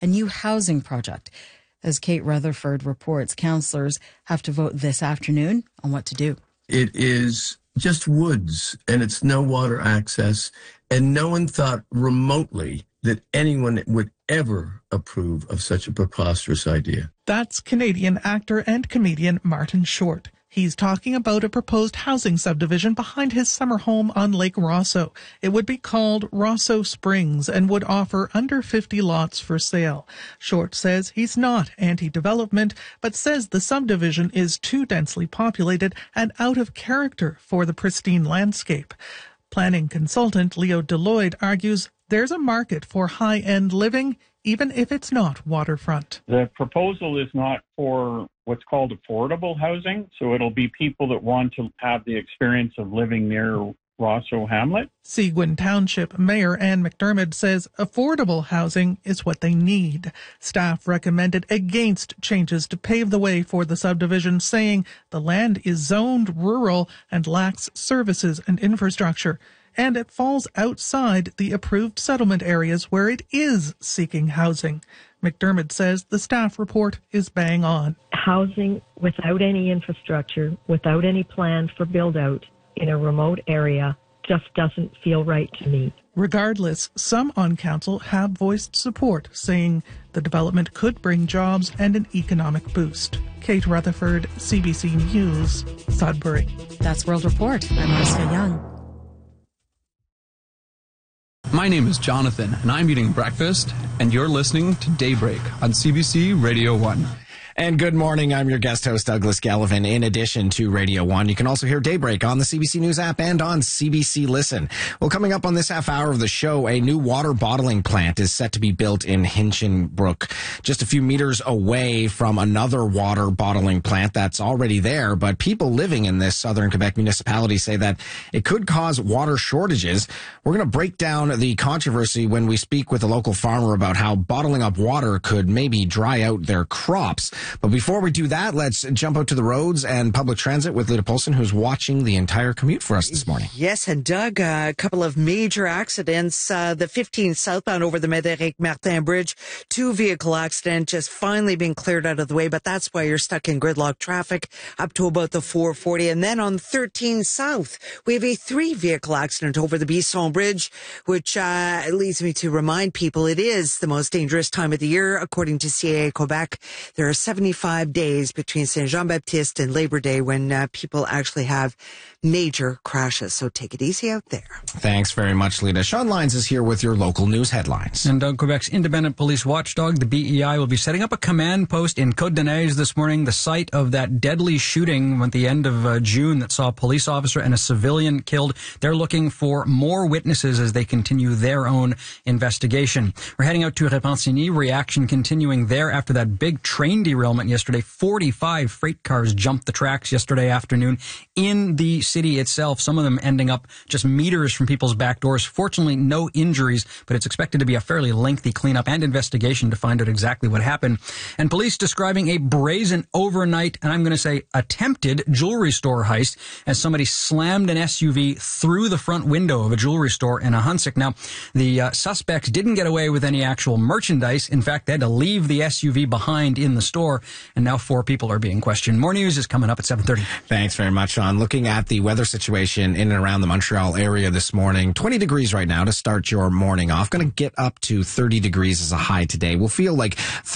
a new housing project. As Kate Rutherford reports, councillors have to vote this afternoon on what to do. It is just woods, and it's no water access, and no one thought remotely that anyone would ever approve of such a preposterous idea. That's Canadian actor and comedian Martin Short. He's talking about a proposed housing subdivision behind his summer home on Lake Rosso. It would be called Rosso Springs and would offer under 50 lots for sale. Short says he's not anti-development, but says the subdivision is too densely populated and out of character for the pristine landscape. Planning consultant Leo Deloitte argues there's a market for high-end living, even if it's not waterfront. The proposal is not for what's called affordable housing, so it'll be people that want to have the experience of living near Rosso Hamlet. Seguin Township Mayor Ann McDermott says affordable housing is what they need. Staff recommended against changes to pave the way for the subdivision, saying the land is zoned rural and lacks services and infrastructure, and it falls outside the approved settlement areas where it is seeking housing. McDermott says the staff report is bang on. Housing without any infrastructure, without any plan for build-out in a remote area just doesn't feel right to me. Regardless, some on council have voiced support, saying the development could bring jobs and an economic boost. Kate Rutherford, CBC News, Sudbury. That's World Report. I'm Marcia Young. My name is Jonathan, and I'm eating breakfast, and you're listening to Daybreak on CBC Radio 1. And good morning. I'm your guest host, Douglas Gallivan. In addition to Radio 1, you can also hear Daybreak on the CBC News app and on CBC Listen. Well, coming up on this half hour of the show, a new water bottling plant is set to be built in Hinchinbrook, just a few meters away from another water bottling plant that's already there. But people living in this southern Quebec municipality say that it could cause water shortages. We're going to break down the controversy when we speak with a local farmer about how bottling up water could maybe dry out their crops. But before we do that, let's jump out to the roads and public transit with Lita Polson, who's watching the entire commute for us this morning. Yes, and Doug, a couple of major accidents. The 15 southbound over the Médéric Martin Bridge, 2-vehicle accident just finally being cleared out of the way, but that's why you're stuck in gridlock traffic up to about the 440. And then on 13 south, we have a 3-vehicle accident over the Bisson Bridge, which leads me to remind people it is the most dangerous time of the year. According to CAA Quebec, there are 75 days between Saint Jean-Baptiste and Labor Day when people actually have major crashes. So take it easy out there. Thanks very much, Lita. Sean Lyons is here with your local news headlines. And Quebec's independent police watchdog, the BEI, will be setting up a command post in Côte-des-Neiges this morning, the site of that deadly shooting at the end of June that saw a police officer and a civilian killed. They're looking for more witnesses as they continue their own investigation. We're heading out to Repentigny, reaction continuing there after that big train derailment yesterday. 45 freight cars jumped the tracks yesterday afternoon in the city itself, some of them ending up just meters from people's back doors. Fortunately, no injuries, but it's expected to be a fairly lengthy cleanup and investigation to find out exactly what happened. And police describing a brazen overnight, and I'm going to say attempted, jewelry store heist as somebody slammed an SUV through the front window of a jewelry store in Ahuntsic. Now, the suspects didn't get away with any actual merchandise. In fact, they had to leave the SUV behind in the store, and now 4 people are being questioned. More news is coming up at 7:30. Thanks very much, Sean. Looking at the weather situation in and around the Montreal area this morning, 20 degrees right now to start your morning off. Going to get up to 30 degrees as a high today. We'll feel like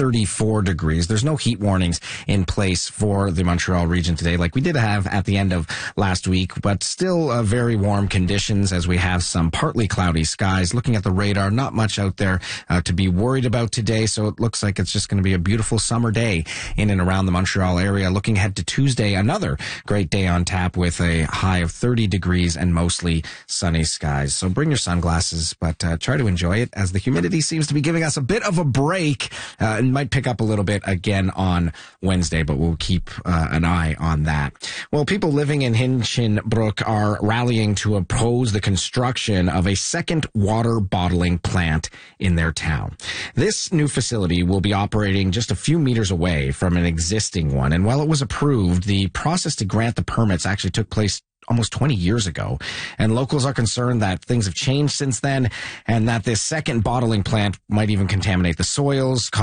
34 degrees. There's no heat warnings in place for the Montreal region today like we did have at the end of last week, but still very warm conditions as we have some partly cloudy skies. Looking at the radar, not much out there to be worried about today, so it looks like it's just going to be a beautiful summer day in and around the Montreal area. Looking ahead to Tuesday, another great day on tap with a high of 30 degrees and mostly sunny skies. So bring your sunglasses, but try to enjoy it as the humidity seems to be giving us a bit of a break. It might pick up a little bit again on Wednesday, but we'll keep an eye on that. Well, people living in Hinchinbrook are rallying to oppose the construction of a second water bottling plant in their town. This new facility will be operating just a few meters away from an existing one, and while it was approved, the process to grant the permits actually took place almost 20 years ago. And locals are concerned that things have changed since then and that this second bottling plant might even contaminate the soils,